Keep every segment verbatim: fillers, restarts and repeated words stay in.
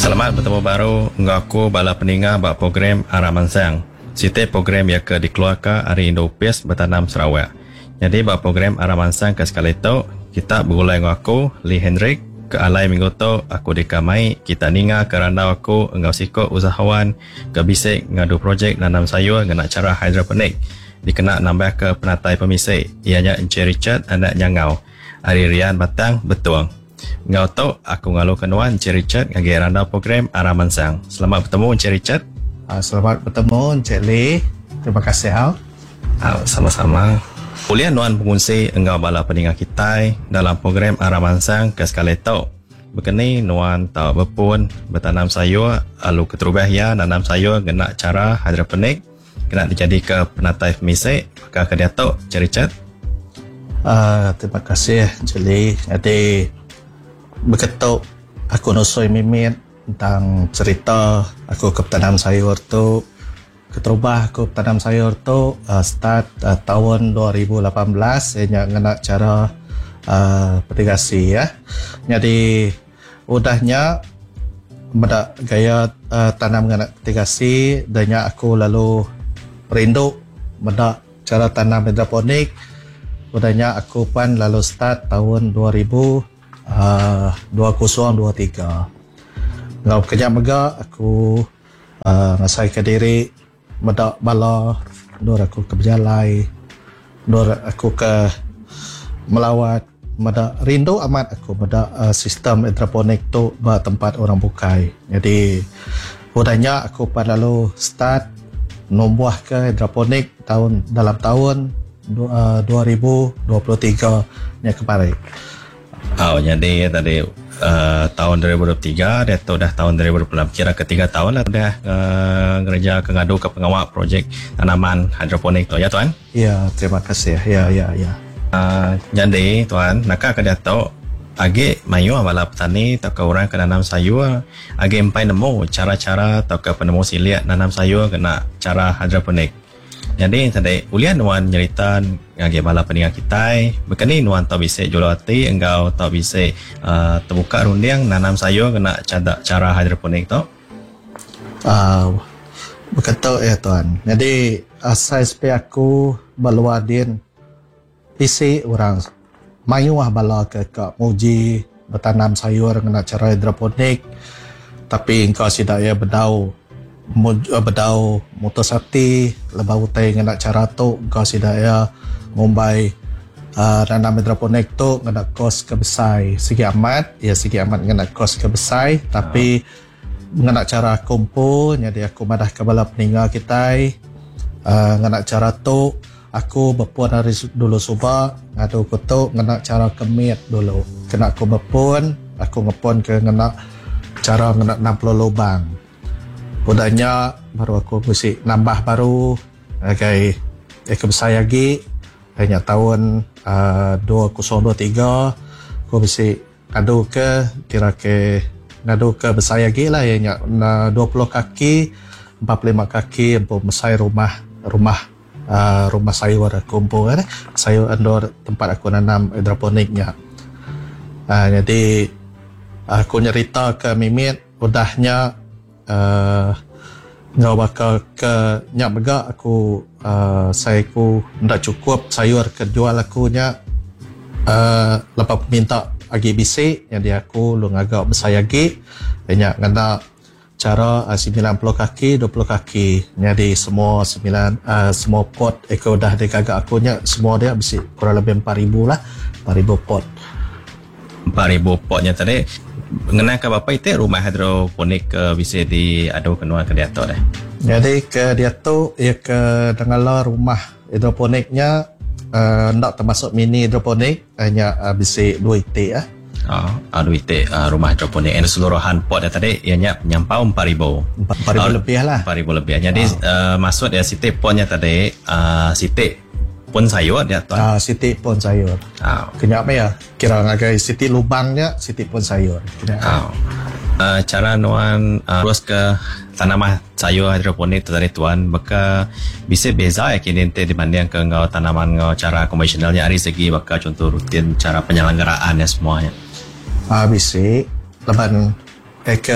Selamat bertemu baru ngaku bala peninga bak program Araman Sang. Site program yang ke dikeluarkan hari Indo-Pes bertanam Sarawak. Jadi bak program Araman Sang ke sekali itu kita berulai ngaku Lee Hendrik ke alai minggu tu aku dikamai kita ninga kerana aku engau siko usahawan ke bisik ngadu projek nanam sayur ngena cara hidroponik dikena nambah ke penatai pemisik ianya Encik Richard anak nyangau hari Rian Batang betul. Ngau tu aku ngalu kenuan Encik Richard ngagi randa program Araman Sang. Selamat bertemu Encik Richard. Uh, selamat bertemu Encik Lee. Terima kasih Al. Uh, sama-sama. Ulian nuan pengunci engau bala peninga kita dalam program Araman Sang ke sekali tu. Begini nuan tau berpun bertanam sayur alu keterubah ya nanam sayur kena cara hidroponik kena dijadi ke penatai pemisik maka ke dia tu Encik Richard. Uh, terima kasih Encik Lee. Jadi begitu aku nusui mimit tentang cerita aku ke tanam sayur tu keterubah aku tanam sayur tu uh, start uh, tahun dua ribu lapan belas saya ngena cara uh, petigasi ya. Jadi udahnya pada gaya uh, tanam ngena petigasi dan aku lalu rindu pada cara tanam hidroponik. Udahnya aku pun lalu start tahun dua ribu dua ribu dua puluh tiga. Ngau kerja mega aku uh, ngasai ke diri medak bala dor aku ke berjalai dor aku ke melawat medak rindu amat aku medak uh, sistem hidroponik tu ba tempat orang bukai. Jadi udahnya aku pada lalu start numbuh ke hidroponik tahun dalam tahun uh, dua ribu dua puluh tiga nya kemarin. Oh, jadi tadi uh, tahun dua ribu dua puluh tiga dia tu dah tahun dua ribu dua puluh enam kira ketiga tahun lah dah uh, kerja ke ngadu ke pengawal projek tanaman hidroponik tu ya tuan. Ya, terima kasih. Ya, ya, ya. Uh, jadi tuan nak ke dia tu agi mayu bala petani atau ke orang ke nanam sayur agi empai nemu cara-cara atau ke penemu siliat nanam sayur kena cara hidroponik. Jadi tadi ulian nuan nyerita ngagi bala peninga kita bekani nuan tau bisa jual hati engkau tau bisa uh, terbuka rundiang nanam sayur kena cara, cara hidroponik tu uh, berkata ya tuan. Jadi asal supaya aku baluadin isi orang mayuah bala ke kak muji bertanam sayur kena cara hidroponik tapi engkau tidak ya berdau bedau motor sati lebah utai ngena cara tu kau sidaya Mumbai uh, nanam hidroponik tu ngena kos ke besai segi amat ya segi amat ngena kos ke besai tapi oh. ngena cara kumpul jadi aku madah ke bala peninga kita uh, ngena cara tu aku berpuan hari dulu suba ngadu aku tu ngena cara kemit dulu kena aku berpuan aku ngepon ke ngena cara ngena enam puluh lubang. Budanya baru aku mesti nambah baru okay ke besar lagi hanya tahun uh, dua ribu dua puluh tiga aku mesti ngadu ke kira ke ngadu ke besar lagi lah hanya dua puluh kaki empat puluh lima kaki untuk besar rumah rumah uh, rumah sayur aku kumpul kan sayur andor tempat aku nanam hidroponiknya. Uh, jadi aku nyerita ke mimit udahnya Uh, ngau bakal ke nyak bega aku uh, saya ku ndak cukup sayur kejual aku nya uh, lepas minta agi bisik jadi aku lu ngagak besar lagi nyak ngana cara uh, sembilan puluh kaki dua puluh kaki jadi semua sembilan uh, semua pot aku dah digagak aku nya semua dia bisik kurang lebih empat ribu lah empat ribu pot empat ribu potnya tadi mengenai ke bapa itu rumah hidroponik ke bisa diadu kenua ke dia tu deh. Jadi ke dia tu ya ke dengala rumah hidroponiknya uh, ndak termasuk mini hidroponik hanya uh, bisa dua itik ah. Oh, dua itik uh, rumah hidroponik dan seluruhan pot dia tadi ianya nyampau empat ribu. empat ribu oh, lebih lah. empat ribu lebih. Jadi oh. uh, maksud ya sitik potnya tadi uh, sitik pun sayur dia tuan. Ah, siti pun sayur. Ah. Kenyak apa ya? Kira ngagai siti lubangnya siti pun sayur. Ah. Uh, cara nuan uh, terus ke tanaman sayur hidroponik tu tadi tuan, maka bisa beza ya kini dibanding ke ngau tanaman ngau cara konvensionalnya dari segi maka contoh rutin cara penyelenggaraannya semuanya. Ah, bisa. Leban eh ke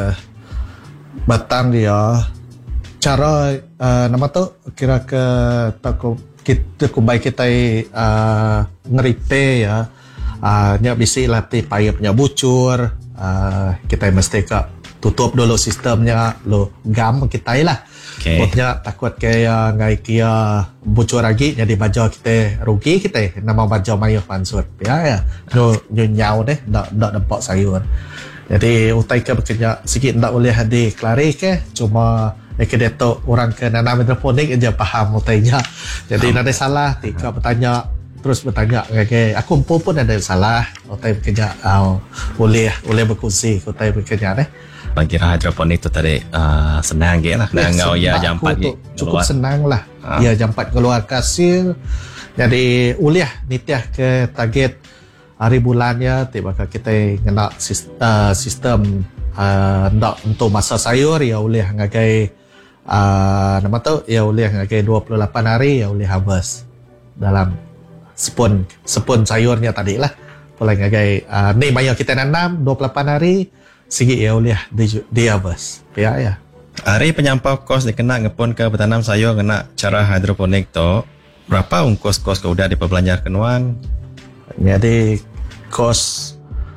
batang dia cara uh, nama tu kira ke tak kita kubai kita uh, ngeripe ya uh, nya bisi latih pipe-nya bucur uh, kita mesti ke tutup dulu sistemnya lo gam kita lah. Okay. Buatnya takut kayak ngai kia bocor lagi jadi baju kita rugi kita nama baju mayu pansut ya ya no nyau deh ndak ndak nampak sayur jadi utai ke bekerja sikit ndak boleh hadir klari ke cuma ke detok orang ke nanam hidroponik aja paham utainya jadi um. ada salah tika bertanya terus bertanya ke aku pun pun ada salah utai bekerja oh, boleh boleh berkongsi utai bekerja deh. Kira hidroponik tu tadi uh, senang ke lah. Nah, ngau ya jam empat tu cukup keluar. senang lah. Ha. Ya jam empat keluar hasil. Jadi uliah nitiah ke target hari bulannya tiba kita kena sistem, sistem uh, ndak untuk masa sayur ya uliah ngagai uh, nama tu ya uliah ngagai dua puluh lapan hari ya uliah harvest dalam sepun sepun sayurnya tadi lah. Mulai ngagai uh, ni maya kita nanam dua puluh lapan hari sikit ya uliah di dia bos ya ya hari penyampau kos dikena ngepon ke bertanam sayur kena cara hidroponik tu berapa ungkos kos ke udah diperbelanja kenuan jadi kos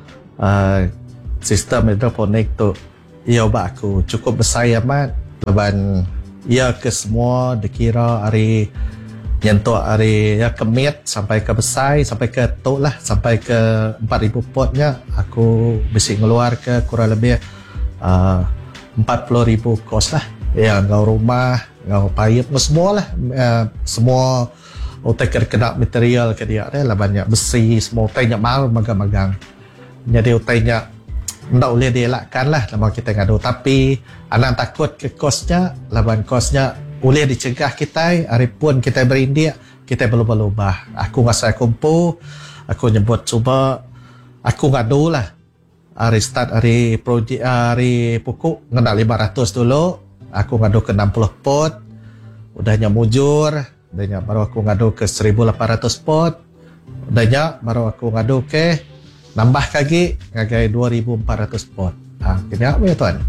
uh, sistem hidroponik tu ya bak aku cukup besar amat leban ya ke semua dikira hari nyentuh hari ya kemit sampai ke besar sampai ke tok lah sampai ke empat ribu potnya aku mesti ngeluar ke kurang lebih uh, empat puluh ribu kos lah ya ngau rumah ngau payap semua lah uh, semua otak kena material ke dia lah banyak besi semua otainya mahal magang-magang jadi otainya ndak boleh dielakkan lah lama kita ngadu tapi anak takut ke kosnya laban kosnya boleh dicegah kita hari pun kita berindia kita belum berubah aku masa kumpul aku nyebut cuba aku ngadu lah hari start hari projek hari pokok ngena lima ratus dulu aku ngadu ke enam puluh pot udahnya mujur udahnya baru aku ngadu ke seribu lapan ratus pot udahnya baru aku ngadu ke nambah lagi ngagai dua ribu empat ratus pot ha kena apa ya tuan.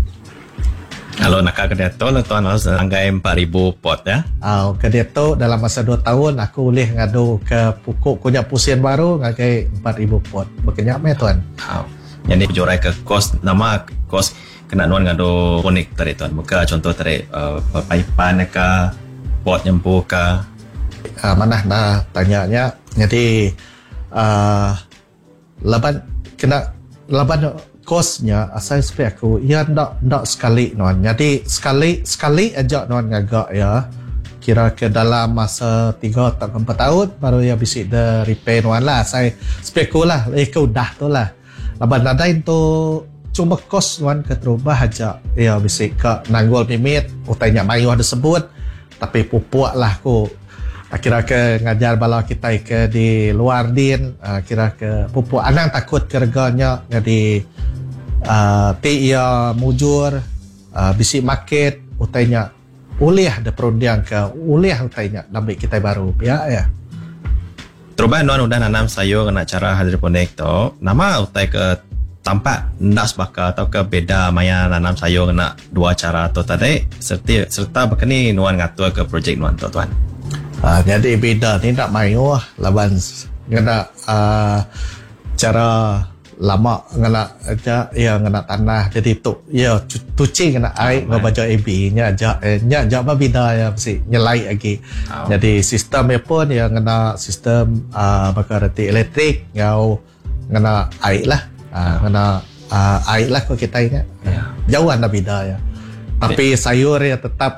Kalau nak ke deto tuan harus anggai empat ribu pot ya. Ah, ke deto dalam masa dua tahun aku boleh ngadu ke pokok punya pusian baru ngagai empat ribu pot. Berkenyak me tuan. Oh. Jadi jurai ke kos nama kos kena nuan ngadu ponik tadi tuan. Muka contoh tadi uh, paipan ke pot nyempu ke. Ah, mana dah tanyanya. Jadi uh, laban kena laban kosnya asal supaya aku ya ndak ndak sekali non jadi sekali sekali aja non ngagak ya kira ke dalam masa tiga atau empat tahun baru ya bisa de repair non lah saya supaya aku lah eh kau dah tu lah laban nadain tu cuma kos non ke terubah aja ya bisa ke nanggul mimit utainya mayu ada sebut tapi pupuk lah aku kira ke ngajar bala kita ke di luar din kira ke pupuk anang takut kerganya jadi uh, ti ia mujur uh, bisi market utainya ulih ada perundian ke ulih utainya nampak kita baru ya ya Terubah nuan udah nanam sayur kena cara hidroponik tu nama utai ke tampak ndak sebaka atau ke beda maya nanam sayur kena dua cara tu tadi serta serta berkini nuan ngatur ke projek nuan tu tuan. Uh, jadi beda ni tak mayu lah laban kena uh, cara lama kena aja ya kena tanah jadi tu ya tuci kena air oh, baca A B nya aja eh, nya aja apa beda ya mesti nyelai lagi oh. Jadi sistemnya pun ya kena sistem uh, bakar reti elektrik ngau kena air lah uh, oh. Kena uh, air lah kok kita ini yeah. Jauh anda beda ya tapi yeah. Sayur ya tetap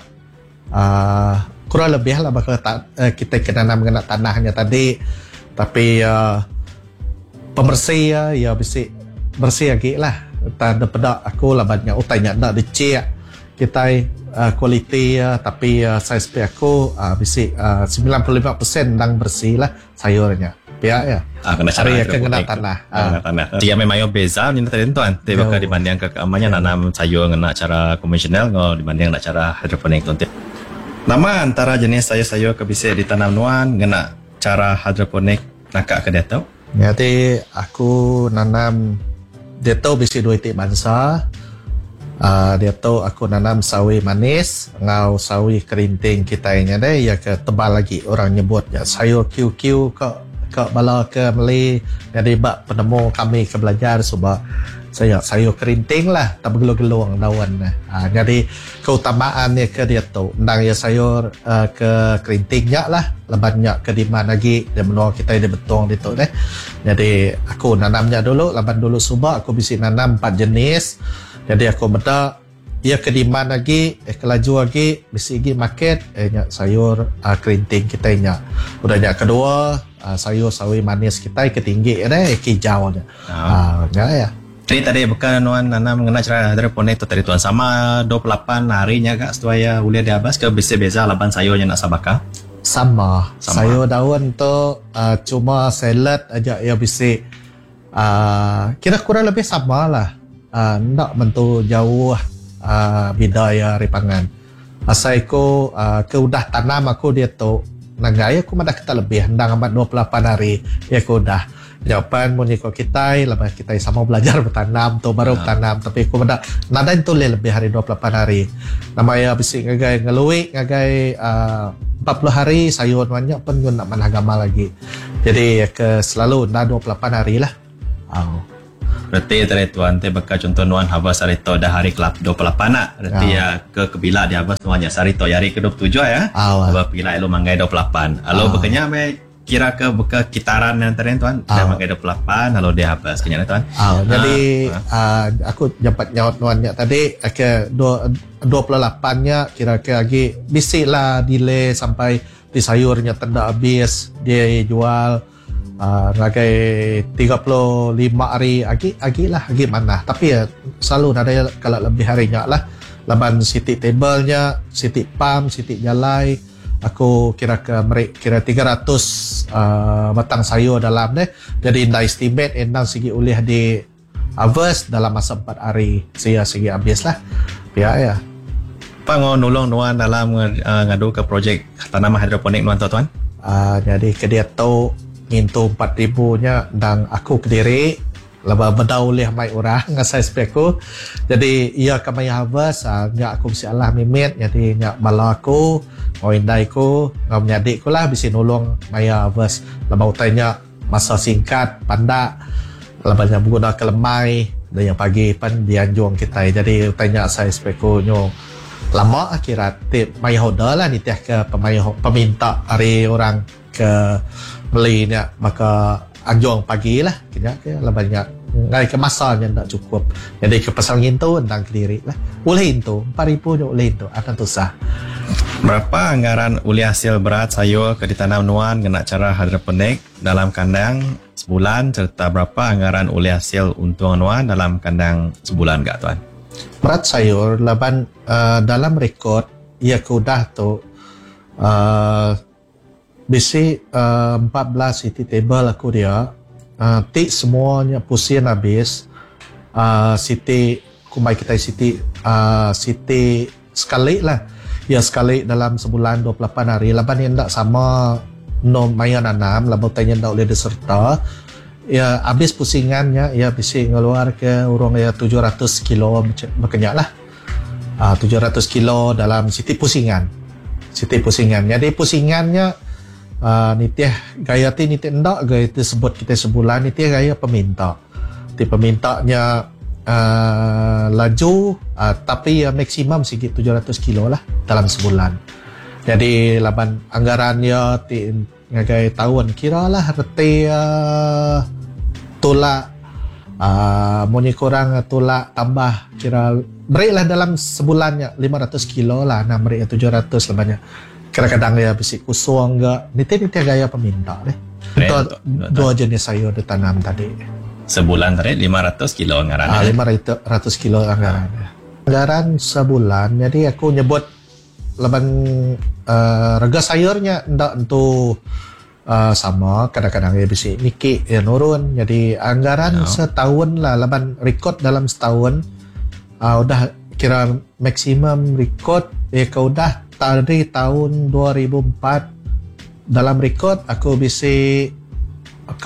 uh, kurang lebih lah bakal ta- uh, kita kena nam kena tanahnya tadi tapi uh, pembersih ya ya bisa bersih lagi lah tak ada aku lah banyak utainya nak dicek kita uh, kualiti ya tapi uh, saya spek aku uh, bisa uh, sembilan puluh lima peratus nang bersih lah sayurnya ya ya ah, kena cara ya kena tanah kena tanah dia memang yo beza ni tadi tuan tapi bakal dibanding ke keamannya nanam sayur kena cara konvensional ngau dibanding nak cara hidroponik tuan. Nama antara jenis sayur-sayur ke bisa ditanam nuan kena cara hidroponik nakak ke datau. Jadi aku nanam deto bisa dua itik bangsa Uh, dia tu aku nanam sawi manis ngau sawi kerinting kita nya deh ya ke tebal lagi orang nyebut ya sayur Q Q ke ke bala ke Meli jadi bak penemu kami ke belajar sebab saya sayur kerinting lah tak bergeluang daun uh, jadi keutamaannya ke dia tu ndang ya sayur uh, ke kerintingnya lah lebannya ke di mana lagi dia menua kita dia betong itu deh jadi aku nanamnya dulu leban dulu subak aku bisa nanam empat jenis. Jadi aku benda ia ke demand lagi, eh kelaju lagi, mesti pergi market, eh nyak sayur uh, kerinting kita nyak. Udah nyak kedua, uh, sayur sawi manis kita ketinggi ada eh hijau nya. Ah, uh, ya. Jadi tadi bukan nuan nanam mengenai cara hidroponik tu tadi tuan sama dua puluh delapan harinya kak setuaya uliah di abas ke bisa beza laban sayurnya nak sabaka? Sama. Sama. Sayur daun tu uh, cuma salad aja ya bisa uh, kira kurang lebih sama lah. Uh, nak mentu jauh uh, bidaya ripangan asal aku uh, ke udah tanam aku dia tu nagai aku madah kita lebih hendang amat dua puluh delapan hari ya aku udah jawapan muniko kita lepas kita sama belajar bertanam tu baru bertanam tapi aku madah nada itu lebih hari dua puluh delapan hari namanya bisik ngagai ngelui ngagai uh, empat puluh hari sayur banyak pun nak managama lagi jadi ke selalu dah dua puluh delapan hari lah. Oh. Berarti tadi tuan teh bakal contoh nuan habas sarito dah hari kelap dua puluh delapan nak. Berarti ya ke kebila di habas nuannya sarito hari ke dua puluh tujuh ya. Habas pila elu manggai dua puluh delapan. Halo bekenya me kira ke beka kitaran yang tadi tuan dah manggai dua puluh delapan halo dia habas kenyana tuan. Oh, jadi uh, aku dapat nyaut nuannya tadi ke dua puluh delapan-nya kira ke lagi bisiklah delay sampai di sayurnya tenda habis dia jual Uh, ragai tiga puluh lima hari lagi lagi lah lagi mana tapi ya selalu ada kalau lebih harinya lah laban siti tablenya siti pam siti jalai aku kira ke merek kira tiga ratus uh, batang sayur dalam deh jadi indah estimate endang segi ulih di harvest dalam masa empat hari saya segi habis lah ya ya pango nulung nuan dalam uh, ngadu ke projek tanaman hidroponik nuan tuan uh, jadi ke dia tu ngintu empat ribu nya dan aku kediri lepas bedau oleh mai orang ngasai speku jadi ia kami harvest uh, nyak aku mesti Allah mimit jadi nyak bala aku mau indai ku ngam nyadik ku lah bisa nolong mai harvest lepas utainya masa singkat pandak lepas nya guna kelemai dan yang pagi pan dianjung kita jadi utainya saya speku nyo lama akhirat tip mai hoda lah ni teh ke pemai peminta hari orang ke beli ni maka anjung pagi lah kena ke lah banyak ngai ke masanya tak cukup jadi ke pasal ngintu tentang kediri lah boleh itu empat ribu je boleh itu akan susah. Berapa anggaran uli hasil berat sayur ke ditanam nuan kena cara hidroponik dalam kandang sebulan serta berapa anggaran uli hasil untung nuan dalam kandang sebulan gak tuan? Berat sayur laban uh, dalam rekod ia kudah tu uh, bisi uh, empat belas city table aku dia uh, tik semuanya pusing habis uh, city kumai kita city uh, city sekali lah ya sekali dalam sebulan dua puluh delapan hari laban yang tak sama no maya nanam laban tanya tak boleh diserta ya habis pusingannya ya bisi ngeluar ke urang ya tujuh ratus kilo berkenyak lah uh, tujuh ratus kilo dalam city pusingan city pusingan jadi pusingannya Uh, ni tiah gaya ti ni tindak gaya ti sebut kita sebulan ni tiah gaya peminta ti pemintanya uh, laju uh, tapi uh, maksimum sikit tujuh ratus kilo lah dalam sebulan jadi laban anggarannya ti ngagai tahun kira lah reti uh, tolak uh, muni kurang tolak tambah kira beri lah dalam sebulannya lima ratus kilo lah nah beri tujuh ratus lebihnya kadang-kadang ya bisik kusung enggak niti-niti gaya peminta deh itu dua jenis sayur ditanam tadi sebulan tadi lima ratus kilo anggaran ah, lima ratus kilo anggaran anggaran sebulan jadi aku nyebut leban uh, harga sayurnya enggak untuk uh, sama kadang-kadang ya bisik niki ya nurun jadi anggaran no. setahun lah leban record dalam setahun uh, udah kira maksimum record ya kau udah dari tahun dua ribu empat dalam rekod aku bisa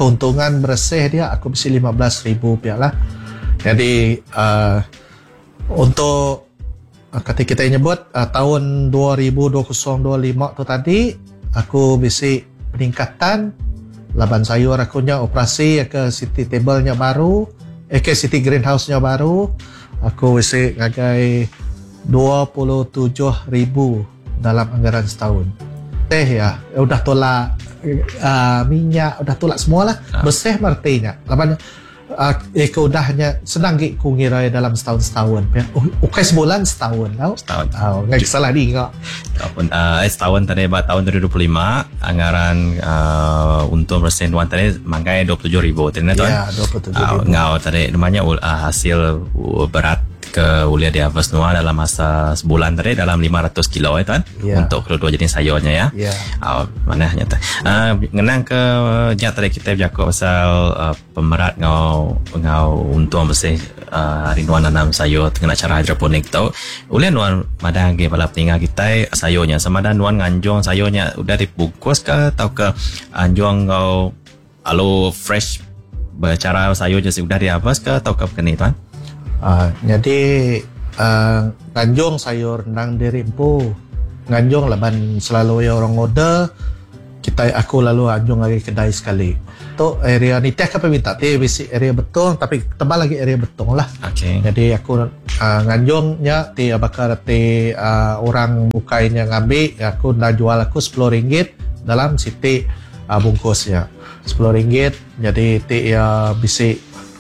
keuntungan bersih dia aku bisa lima belas ribu rupiah lah jadi uh, Untuk uh, ketika kita nyebut uh, tahun dua ribu dua puluh dua puluh lima tu tadi, aku bisi peningkatan laban sayur aku nya operasi ke city table-nya baru, eh ke city greenhouse-nya baru. Aku bisi ngagai dua puluh tujuh ribu dalam anggaran setahun. Teh ya, udah tolak uh, minyak, udah tolak semua lah. Ah. Bersih martinya. Laban uh, eh keudahnya senang gik ku ngira dalam setahun-setahun. Oh, okay, sebulan setahun tau. Setahun. Oh, nggak salah di enggak. Ataupun uh, eh, setahun tadi bah, tahun dua ribu dua puluh lima anggaran uh, untung persen tuan tadi mangkai dua puluh tujuh ribu tadi tuan. Ya, dua puluh tujuh ribu. Uh, ngau tadi namanya uh, hasil uh, berat ke ulia di Harvest Noah dalam masa sebulan tadi dalam lima ratus kilo ya tuan. Ya. Untuk kedua jenis sayurnya ya. Ya. Uh, mana nyata. Uh, ngenang ke nya tadi kita bercakap pasal uh, pemerat ngau ngau untung bersih uh, hari nuan nanam sayur dengan cara hidroponik tau. Ulian nuan madang ke balap tinggal kita sayurnya sama dan nuan nganjong sayurnya udah dibungkus ke atau ke anjong ngau alo fresh bercara sayurnya sudah dihabis ke atau ke kini tuan? Uh, jadi uh, nganjong sayur nang dirimpu nganjong laban selalu ya orang order kita aku lalu anjong lagi kedai sekali tu area ni tiap apa minta ti bisi area betul tapi tebal lagi area betul lah. Okay. Jadi aku uh, nganjongnya ti bakar ti uh, orang bukainya ngambil aku dah jual aku sepuluh ringgit dalam siti uh, bungkusnya sepuluh ringgit. Jadi ti ya bisi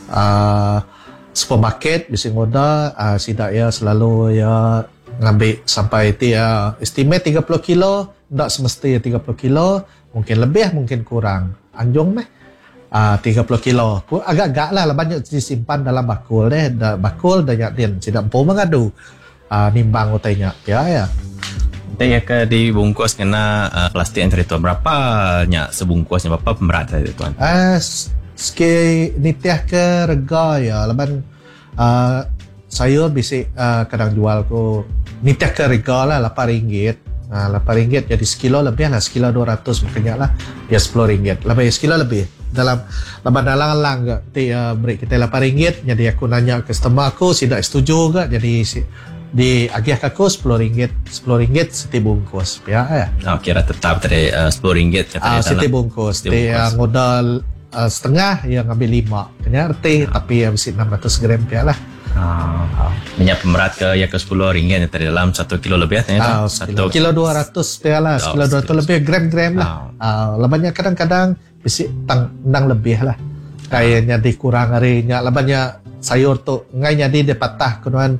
uh, supermarket bisi ngoda uh, sidak ya selalu ya ngambil sampai dia estimate tiga puluh kilo, tak semestinya tiga puluh kilo, mungkin lebih mungkin kurang. Anjong meh uh, tiga puluh kilo. Agak-agak lah banyak disimpan dalam bakul deh, da, bakul banyak din sidak po mengadu uh, nimbang utainya. Ya ya. Dia ke dibungkus kena uh, plastik yang cerita berapa nya sebungkusnya berapa pemberat tadi tuan? Ah uh, Ski nitiah ke rega ya laban uh, sayur bisi uh, kadang jual ko nitiah ke rega lah lapan ringgit. Uh, lapan ringgit jadi sekilo lebih lah, sekilo dua ratus makanya lah dia sepuluh ringgit. Lebih sekilo lebih. Dalam laban dalang-lang ke ti uh, beri kita lapan ringgit jadi aku nanya customer aku tidak setuju ke jadi si, di agih aku sepuluh ringgit sepuluh ringgit setiap bungkus ya ya. Oh, kira tetap tadi uh, sepuluh ringgit kata ah, dia setiap bungkus ti uh, modal Uh, setengah yang ngambil lima kena arti ya. Tapi yang mesti enam ratus gram ya lah. Oh. Oh. Minyak pemerat ke ya ke sepuluh ringgit tadi dalam satu kilo lebih ya. Oh, satu kilo dua ratus ya lah, oh, kilo dua ratus lebih gram-gram lah. Oh. Uh, lebihnya kadang-kadang mesti tang nang lebih lah. Kayaknya dikurang harinya lebihnya sayur tu ngai jadi dia patah kemudian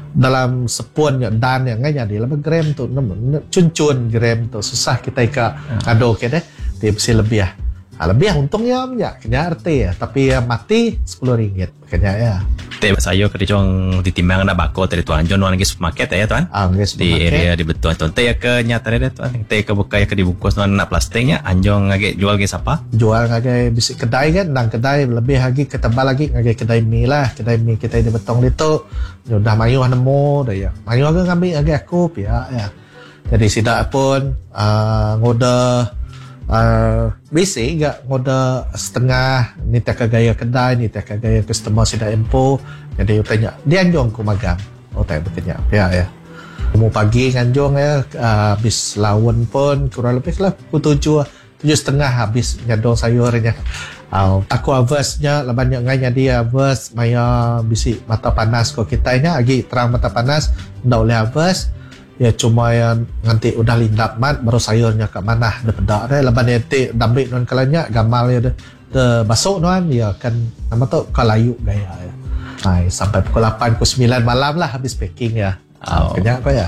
dalam sepun dan yang ngai jadi lebih gram tu cun-cun gram tu susah kita ika ado ke deh dia mesti lebih ya. Ha, lebih untungnya ya kena arti ya tapi ya mati sepuluh ringgit kena ya. Teh sayur kedicong ditimbang ada bako tadi tuan John lagi supermarket ya tuan. Ah, di area di betul tuan. Teh ke nyata deh tuan. Teh ke buka ya ke dibungkus tuan nak plastiknya anjong ngage jual ke siapa? Jual ngage bisi kedai kan dan kedai lebih lagi ketebal lagi ngage kedai mie lah. Kedai mie kita di betong itu udah mayu nemu dah ya. Mayu agak ngambil ngage aku ya ya. Jadi sidak pun uh, ngoda Uh, basic gak ngoda setengah ni tak gaya kedai ni tak gaya customer sida empo jadi tanya dia anjong ku magang oh tak betulnya ya ya mau pagi nganjong ya uh, habis lawan pun kurang lebih lah pukul tujuh tujuh setengah habis nyadong sayurnya uh, aku avasnya lah banyak nganya dia avas maya bisi mata panas ko kita nya lagi terang mata panas ndak boleh avas ya cuma yang nanti udah lindap mat baru sayurnya ke mana ada pedak deh lepas nanti dambik non kalanya gamal ya de, de basok non ya kan nama tu kalayu gaya ya. Nah, sampai pukul lapan pukul sembilan malam lah habis packing ya. Oh. Kenyak apa ya?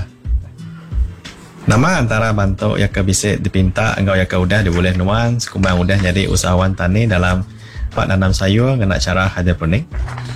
Nama antara bantu yang ke bisa dipinta engkau yang ke udah diboleh nuan sekumbang udah jadi usahawan tani dalam pak nanam sayur kena cara hidroponik.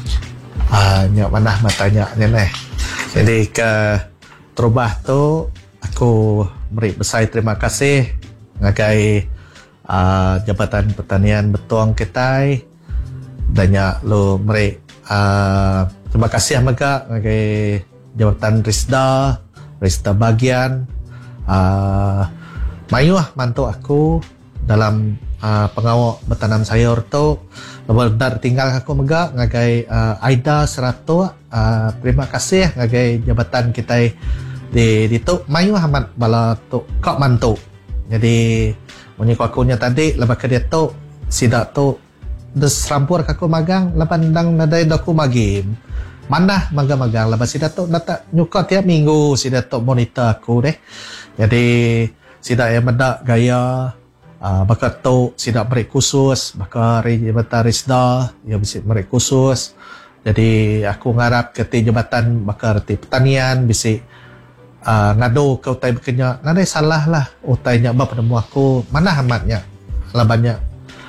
Ah, nyak mana matanya neh. Jadi ke terubah tu aku beri besar terima kasih ngagai uh, Jabatan Pertanian Betuang Ketai banyak lo beri uh, terima kasih mereka ngagai Jabatan Risda Risda bagian uh, mayuh mantu aku dalam uh, pengawal bertanam sayur tu benar tinggal aku megak ngagai uh, Aida Serato uh, terima kasih ngagai jabatan kita di di tu mayu amat bala tu kok mantu jadi munyi aku nya tadi lepas ke dia tu sidak tu des rampur aku magang lapan dang nadai doku magim mana magang-magang lepas sidak tu data nyuka tiap minggu sidak tu monitor aku deh jadi sidak yang medak gaya Uh, bakal tu sidak merik khusus bakal jabatan Risda yang bisa merik khusus jadi aku ngarap ke ti jabatan bakal ti pertanian bisa uh, ngado ke utai berkenyak ngadai salah lah utai nyak bab penemu aku mana amatnya lah banyak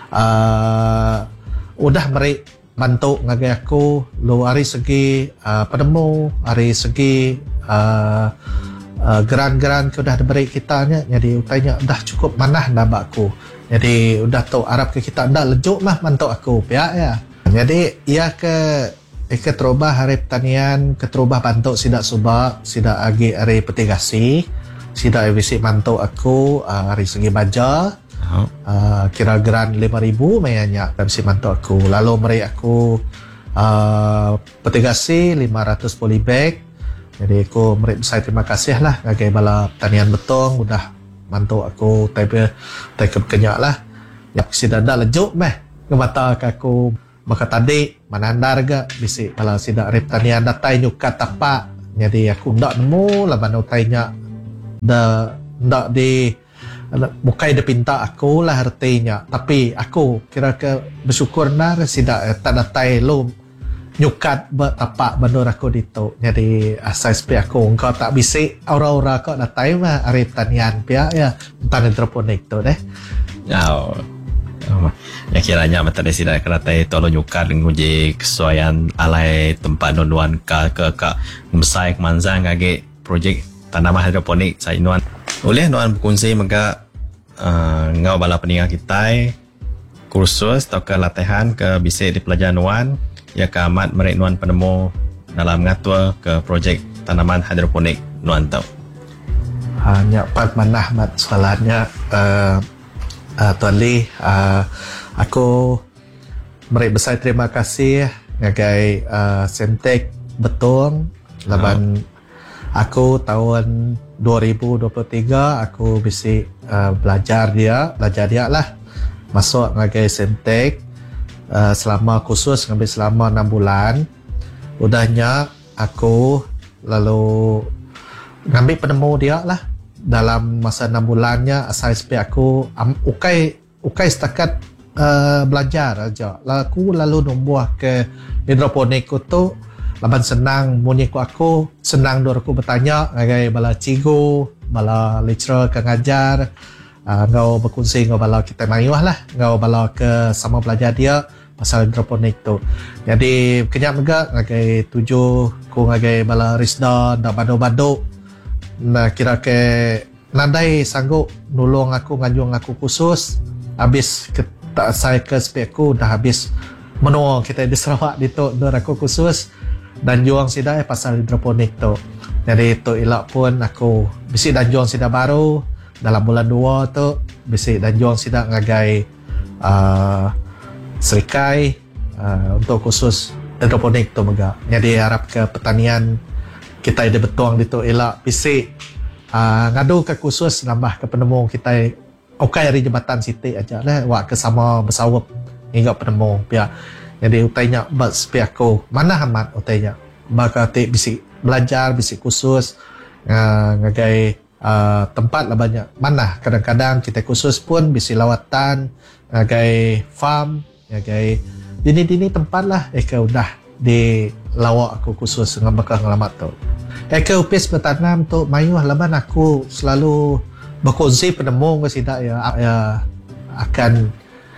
uh, udah merik bantu ngagai aku lu hari segi uh, penemu hari segi uh, Uh, geran-geran ke udah diberi kita nya jadi utainya dah cukup manah dah bakku jadi udah tahu Arab ke kita dah lejuk mah mantu aku pihak ya jadi ia ke eh, ke terubah hari pertanian ke terubah bantu sidak subak sidak agi hari petigasi sidak visi mantu aku uh, hari segi baja uh, kira geran lima ribu mayanya dari si mantu aku lalu meri aku uh, petigasi lima ratus polybag. Jadi aku mereka saya terima kasih lah ngagai bala pertanian betong udah bantu aku tapi tapi kenyak lah ya sidak dah lejuk meh ngemata aku maka tadi manandar ga bisi bala sidak rep pertanian datai nyukat tapak jadi aku ndak nemu lah bantu tanya da ndak di bukai de pinta aku lah artinya tapi aku kira ke bersyukur nar sidak tak datai lo nyukat tapak bandor aku dito jadi asal sp aku engkau tak bisik aura-aura kau datai mah hari pertanian pihak ya pertanian hidroponik tu deh oh. Oh. Ya kiranya mata desi dah keratai tolong nyukat nguji kesesuaian alai tempat nuan ka ke ka mesai kemanzang ngage projek tanaman hidroponik saya nuan boleh nuan berkongsi mega uh, ngau bala peningat kita kursus atau ke latihan ke bisik di pelajaran nuan ya ke amat merek nuan penemu dalam mengatur ke projek tanaman hidroponik nuan tau. Hanya pat manah mat soalannya uh, uh, Tuan Lee uh, aku merek besar terima kasih ngagai uh, Semtek Betong laban oh. Aku tahun dua ribu dua puluh tiga aku bisa uh, belajar dia belajar dia lah masuk ngagai Semtek Uh, selama khusus ngambil selama enam bulan udahnya aku lalu ngambil penemu dia lah dalam masa enam bulannya asal S P aku um, ukai ukai setakat uh, belajar aja lalu lalu numbuh ke hidroponik tu laban senang munyi ku aku senang dor aku bertanya ngagai bala cigo bala lecturer ke ngajar uh, ngau berkongsi ngau bala kita mayuh lah ngau bala ke sama belajar dia pasal hidroponik tu. Jadi kenyak megak ngagai tujuh ku ngagai bala Risda dak bado-bado. Nah kira ke nadai sanggup nulung aku nganjung aku khusus habis ke, tak saya ke S P aku dah habis menua kita di Sarawak di tu dor aku khusus dan juang sida pasal hidroponik tu. Jadi tu ilak pun aku bisi dan juang sida baru dalam bulan dua tu bisi dan juang sida ngagai uh, Serikai uh, untuk khusus hidroponik tu mega. Jadi harap ke pertanian kita ada betuang di tu elak bisik uh, ngadu ke khusus nambah ke penemu kita okai hari jabatan siti aja lah wak ke sama bersawap hingga penemu pihak. Jadi utainya bas pihak aku mana amat utainya maka tik bisik belajar bisik khusus uh, ngagai uh, tempat lah banyak mana kadang-kadang kita khusus pun bisik lawatan ngagai farm ya guys, dini-dini tempat lah Eka udah di lawak aku khusus dengan bakal ngelamat tu. Eka upis bertanam tu mayuh laban aku selalu berkongsi penemu ke sidak ya, ya akan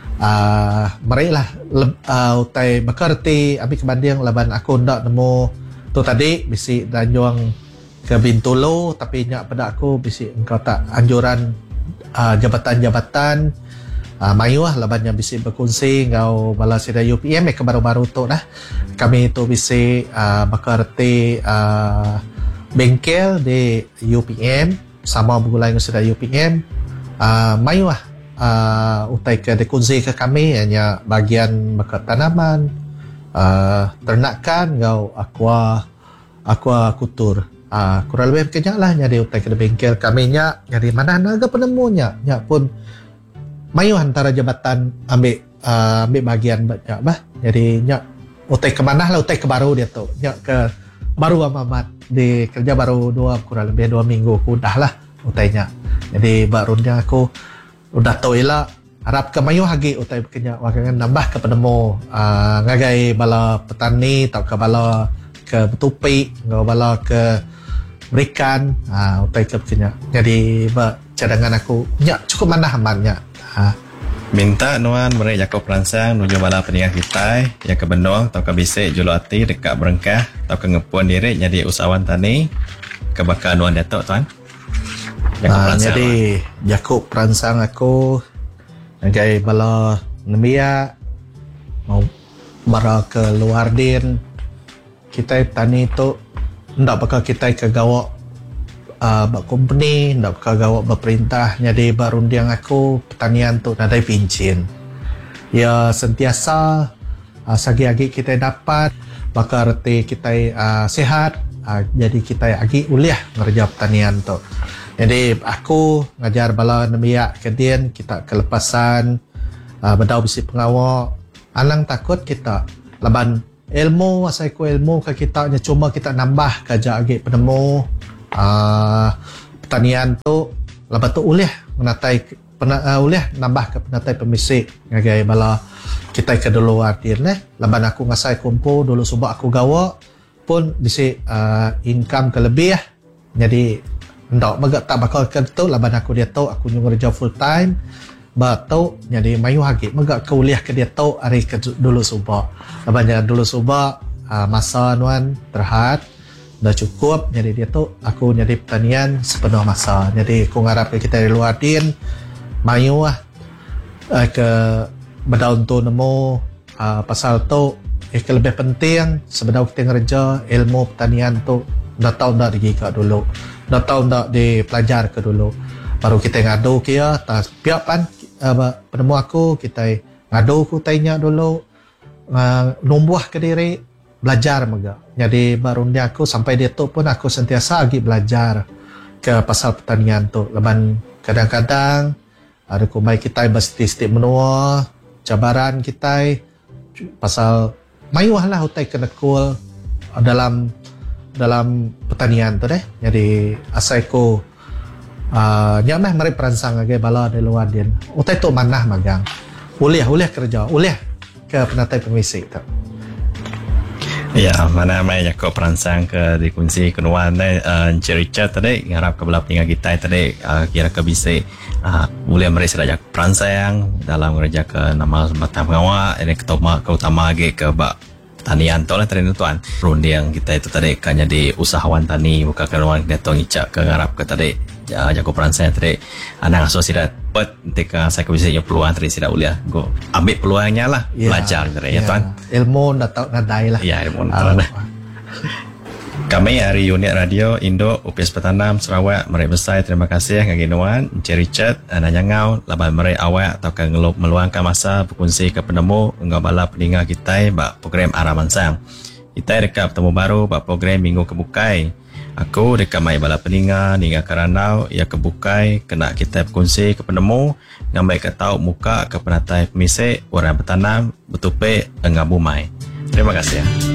uh, meri lah uh, utai bekerti ambil kebanding laban aku ndak nemu tu tadi bisi danjuang ke Bintulu tapi nyak pada aku bisi engkau tak anjuran uh, jabatan-jabatan Uh, mayu lah labannya bisa berkongsi ngau bala sida U P M eh, ke baru-baru tu dah kami tu bisa uh, bekerti uh, bengkel di U P M sama bergulai dengan sida U P M uh, mayu lah uh, utai ke dikongsi ke kami hanya bagian bekas tanaman, uh, ternakan, ngau aqua aqua kultur. Uh, kurang lebih kejap lah jadi utai ke bengkel kami nya jadi mana naga penemunya nya pun mayu antara jabatan ambil uh, ambil bagian nya bah jadi nya utai ke mana lah utai ke baru dia tu nya ke baru amat di kerja baru dua kurang lebih dua minggu aku dah lah utainya jadi barunya aku udah tahu lah harap ke mayu hagi utai kenya wakangan nambah ke penemu uh, ngagai bala petani atau ke bala ke betupi ngau bala ke berikan uh, utai ke kenya jadi ba cadangan aku nya cukup mana amannya uh. Minta nuan mereka Jakob peransang nuju bala peningah kita yang ke Benong atau ke Bisik Julu Ati dekat Berengkah atau ke Ngepuan diri jadi usahawan tani ke bakal nuan datuk tuan. Uh, jadi Jakob peransang aku ngagai bala nemia mau bara ke luar din kita tani tu ndak bakal kita ke gawak uh, bak company ndak bakal gawak berperintah jadi barundiang aku pertanian tu nadai pincin ya sentiasa uh, sagi-agi kita dapat bakal reti kita uh, sehat uh, jadi kita agi uliah ngerja pertanian tu jadi aku ngajar bala nemia kedien kita kelepasan uh, bedau bisi pengawak alang takut kita laban ilmu asal ku ilmu ke kita nya cuma kita nambah kerja agi penemu uh, pertanian tu lepas tu ulih menatai uh, ulih nambah ke penatai pemisik ngagai bala kita ke dulu artin eh laban aku ngasai kumpul dulu subak aku gawa pun bisi uh, income ke lebih eh jadi ndak magak tak bakal ke tu laban aku dia tahu aku nyung kerja full time batau jadi mayu hagi magak ke uliah ke dia tahu hari ke dulu subak laban dulu subak uh, masa nuan terhad dah cukup jadi dia tu aku jadi pertanian sepenuh masa jadi aku ngarap kita di luar din mayu lah uh, ke berdaun tu nemu uh, pasal tu eh, ke lebih penting sebenarnya kita ngerja ilmu pertanian tu dah tahu dah digi ke dulu dah tahu dah dipelajar ke dulu baru kita ngadu kia tas piapan uh, penemu aku kita ngadu ku tanya dulu uh, numbuh ke diri belajar mega jadi baru dia aku sampai dia tu pun aku sentiasa lagi belajar ke pasal pertanian tu leban kadang-kadang ada kumai kita bersistik menua cabaran kita pasal mayuah lah utai kena cool dalam dalam pertanian tu deh jadi asai ko uh, nyamah mari peransang agai bala di luar din utai tu manah magang uliah uliah kerja uliah ke penatai pemisik tu ya mana mai Jakob peransang ke dikunci kenuan uh, Encik Richard tadi ngarap ke belah peninggal kita tadi uh, kira ke Bisik uh, boleh mari sedajak peransang dalam kerja ke nama batang pengawal ini keutama keutama age ke bak tanian tu lah tadi tuan rundi yang kita itu tadi kan jadi usahawan tani bukan kenuan kita ngicak ke ngarap ke tadi uh, Jakob peransang tadi anak asuh sidat buat ketika saya ke Bisik peluang tadi sidat uliah go ambil peluangnya lah yeah, belajar tadi yeah. Ya tuan ilmu dah tahu nadai lah ya ilmu dah tahu kami dari unit radio Indo U P S Petanam Sarawak mari besar terima kasih ngagi nuan Encik Richard nanya ngau laban mari awak atau ke ngelup meluangkan masa berkongsi ke penemu ngau bala peninggal kita bak program Aramansang kita dekat bertemu baru bak program minggu kebukai aku dekat mai bala peninggal ninga karanau ia kebukai kena kita berkongsi ke penemu ngambai ke tahu muka ke penatai pemisik orang bertanam betupe engau bumai terima kasih ya.